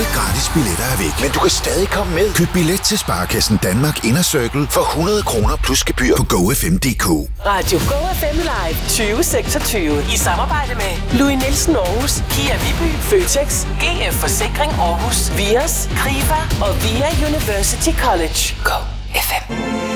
Alle gratis billetter er væk. Men du kan stadig komme med. Køb billet til Sparekassen Danmark Inner Circle for 100 kroner plus gebyr på GoFM.dk. Radio GoFM Live 2026 i samarbejde med Louis Nielsen Aarhus, Kia Viby, Føtex, GF Forsikring Aarhus, Vios, Krifa og Via University College. GoFM.